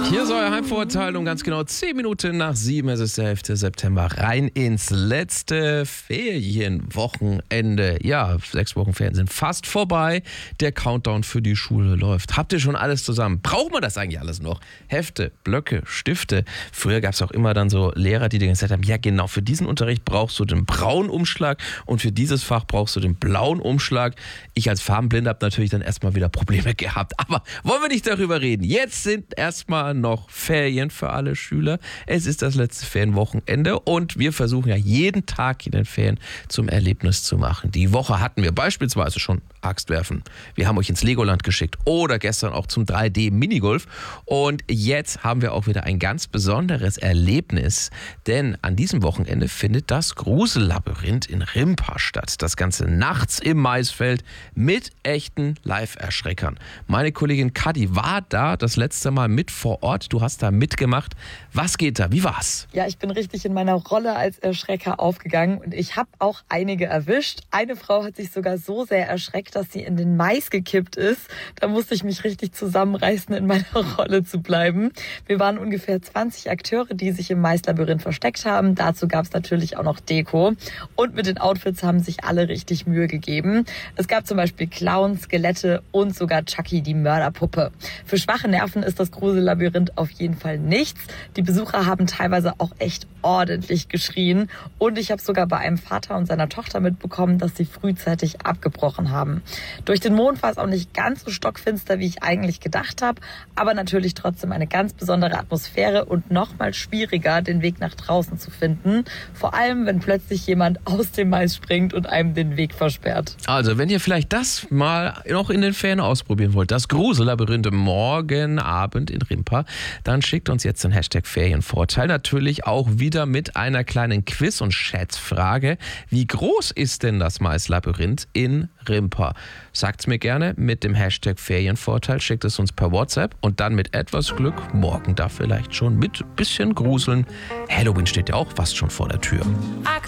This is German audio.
Hier ist euer Heimvorurteil um ganz genau 10 Minuten nach 7. Es ist der 11. September. Rein ins letzte Ferienwochenende. Ja, 6 Wochen Ferien sind fast vorbei. Der Countdown für die Schule läuft. Habt ihr schon alles zusammen? Braucht man das eigentlich alles noch? Hefte, Blöcke, Stifte. Früher gab es auch immer dann so Lehrer, die dir gesagt haben, ja genau, für diesen Unterricht brauchst du den braunen Umschlag und für dieses Fach brauchst du den blauen Umschlag. Ich als Farbenblinder habe natürlich dann erstmal wieder Probleme gehabt. Aber wollen wir nicht darüber reden. Jetzt sind erstmal noch Ferien für alle Schüler. Es ist das letzte Ferienwochenende und wir versuchen ja jeden Tag in den Ferien zum Erlebnis zu machen. Die Woche hatten wir beispielsweise schon Axtwerfen. Wir haben euch ins Legoland geschickt oder gestern auch zum 3D-Minigolf. Und jetzt haben wir auch wieder ein ganz besonderes Erlebnis, denn an diesem Wochenende findet das Grusellabyrinth in Rimpa statt. Das Ganze nachts im Maisfeld mit echten Live-Erschreckern. Meine Kollegin Kadi war da das letzte Mal mit vor Ort. Du hast da mitgemacht. Was geht da? Wie war's? Ja, ich bin richtig in meiner Rolle als Erschrecker aufgegangen und ich habe auch einige erwischt. Eine Frau hat sich sogar so sehr erschreckt, dass sie in den Mais gekippt ist. Da musste ich mich richtig zusammenreißen, in meiner Rolle zu bleiben. Wir waren ungefähr 20 Akteure, die sich im Maislabyrinth versteckt haben. Dazu gab es natürlich auch noch Deko. Und mit den Outfits haben sich alle richtig Mühe gegeben. Es gab zum Beispiel Clowns, Skelette und sogar Chucky, die Mörderpuppe. Für schwache Nerven ist das Grusellabyrinth auf jeden Fall nichts. Die Besucher haben teilweise auch echt ordentlich geschrien. Und ich habe sogar bei einem Vater und seiner Tochter mitbekommen, dass sie frühzeitig abgebrochen haben. Durch den Mond war es auch nicht ganz so stockfinster, wie ich eigentlich gedacht habe, aber natürlich trotzdem eine ganz besondere Atmosphäre und nochmal schwieriger, den Weg nach draußen zu finden. Vor allem, wenn plötzlich jemand aus dem Mais springt und einem den Weg versperrt. Also, wenn ihr vielleicht das mal noch in den Ferien ausprobieren wollt, das Grusellabyrinth morgen Abend in Rimpa, dann schickt uns jetzt den Hashtag Ferienvorteil. Natürlich auch wieder mit einer kleinen Quiz- und Schätzfrage. Wie groß ist denn das Maislabyrinth in Rimpa? Sagt's mir gerne mit dem Hashtag Ferienvorteil, schickt es uns per WhatsApp und dann mit etwas Glück morgen da vielleicht schon mit bisschen Gruseln. Halloween steht ja auch fast schon vor der Tür.